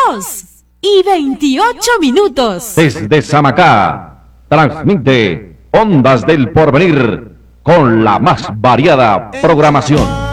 2:28. Desde Samacá, transmite Ondas del Porvenir con la más variada programación.